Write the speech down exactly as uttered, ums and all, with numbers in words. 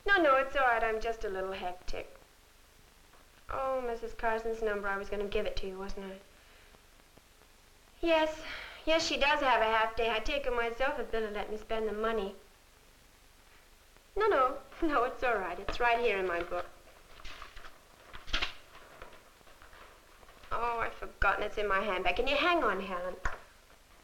No, no, it's all right. I'm just a little hectic. Oh, Missus Carson's number. I was going to give it to you, wasn't I? Yes. Yes, she does have a half day. I'd take her myself if Billy let me spend the money. No, no. No, it's all right. It's right here in my book. Oh, I've forgotten it's in my handbag. Can you hang on, Helen?